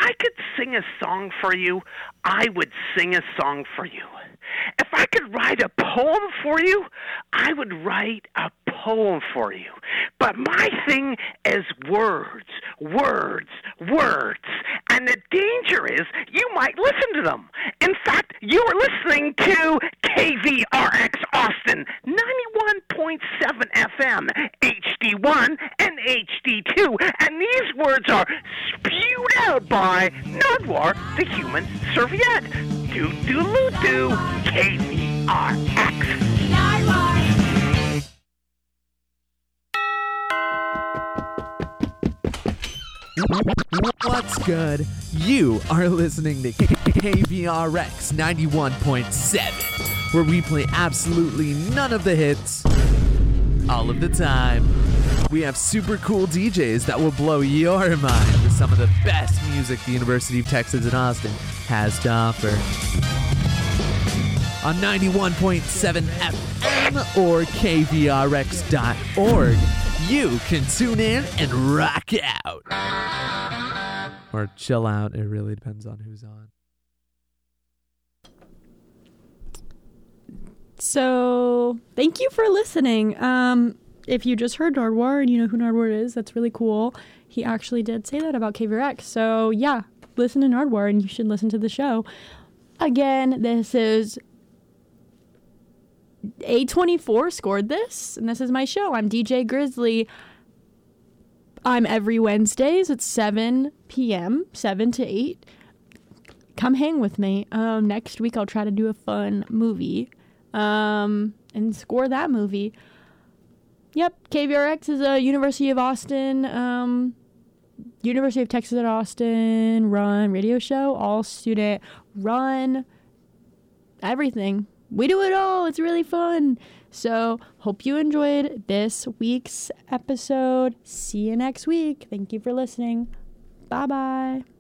I could sing a song for you, I would sing a song for you. If I could write a poem for you, I would write a poem for you. But my thing is words, words, words. And the danger is you might listen to them. In fact, you are listening to KVRX Austin, 91.7 FM, HD1 and HD2. And these words are spewed out by Nardwuar, the human serviette. Do-do-loo-do, KVRX. Nardwuar. What's good? You are listening to KVRX 91.7, where we play absolutely none of the hits all of the time. We have super cool DJs that will blow your mind with some of the best music the University of Texas at Austin has to offer. On 91.7 FM or KVRX.org, you can tune in and rock out. Or chill out. It really depends on who's on. So, thank you for listening. If you just heard Nardwuar and you know who Nardwuar is, that's really cool. He actually did say that about KVRX. So, yeah, listen to Nardwuar and you should listen to the show. Again, this is A24 scored this, and this is my show. I'm DJ Grizzly. I'm every Wednesdays at 7 p.m., 7 to 8. Come hang with me. Next week I'll try to do a fun movie and score that movie. Yep, KVRX is a University of Austin, University of Texas at Austin run radio show, all student run, everything. We do it all. It's really fun. So, hope you enjoyed this week's episode. See you next week. Thank you for listening. Bye-bye.